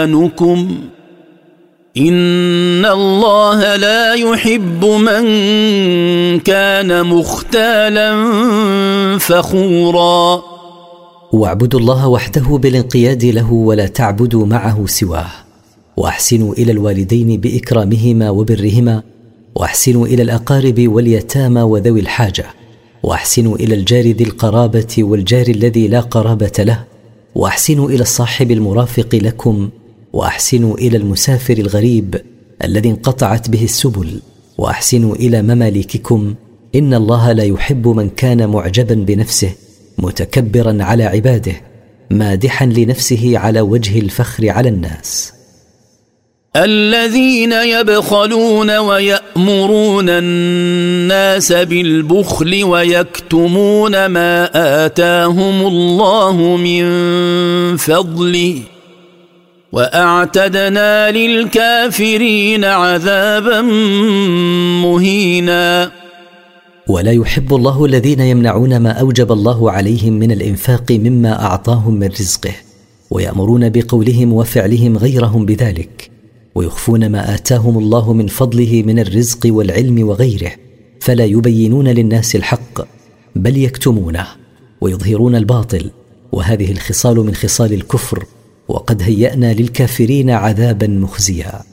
إيمانكم إن الله لا يحب من كان مختالا فخورا. واعبدوا الله وحده بالانقياد له ولا تعبدوا معه سواه، واحسنوا إلى الوالدين بإكرامهما وبرهما، واحسنوا إلى الأقارب واليتامى وذوي الحاجة، واحسنوا إلى الجار ذي القرابة والجار الذي لا قرابة له، واحسنوا إلى الصاحب المرافق لكم، واحسنوا إلى المسافر الغريب الذي انقطعت به السبل، واحسنوا إلى مماليككم إن الله لا يحب من كان معجبا بنفسه متكبرا على عباده مادحا لنفسه على وجه الفخر على الناس. الذين يبخلون ويأمرون الناس بالبخل ويكتمون ما آتاهم الله من فضله وأعتدنا للكافرين عذابا مهينا. ولا يحب الله الذين يمنعون ما أوجب الله عليهم من الإنفاق مما أعطاهم من رزقه، ويأمرون بقولهم وفعلهم غيرهم بذلك، ويخفون ما آتاهم الله من فضله من الرزق والعلم وغيره، فلا يبينون للناس الحق بل يكتمونه ويظهرون الباطل، وهذه الخصال من خصال الكفر، وقد هيأنا للكافرين عذابا مخزيا.